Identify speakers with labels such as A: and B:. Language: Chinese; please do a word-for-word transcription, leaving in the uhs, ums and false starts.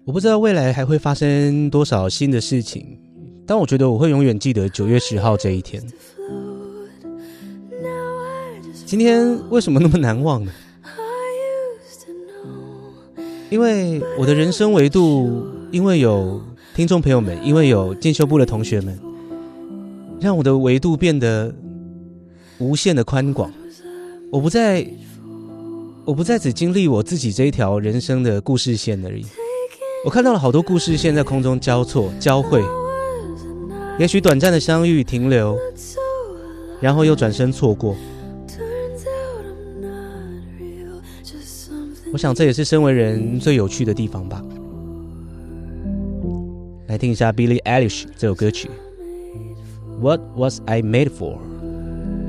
A: 我不知道未来还会发生多少新的事情，但我觉得我会永远记得九月十号这一天。今天为什么那么难忘呢？因为我的人生维度，因为有听众朋友们，因为有进修部的同学们，让我的维度变得无限的宽广。我不再我不再只经历我自己这一条人生的故事线而已，我看到了好多故事线在空中交错交汇，也许短暂的相遇停留，然后又转身错过。我想这也是身为人最有趣的地方吧。来听一下 Billie Eilish 这首歌曲 What Was I Made For。